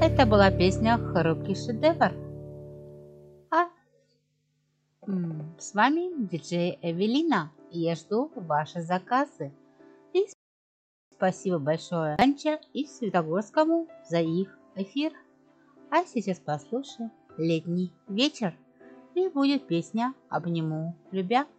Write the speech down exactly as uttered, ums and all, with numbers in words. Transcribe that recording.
Это была песня «Хрупкий шедевр». А м, с вами диджей Эвелина. И я жду ваши заказы. И спасибо большое Анча и Светогорскому за их эфир. А сейчас послушаем «Летний вечер». И будет песня «Обниму любя».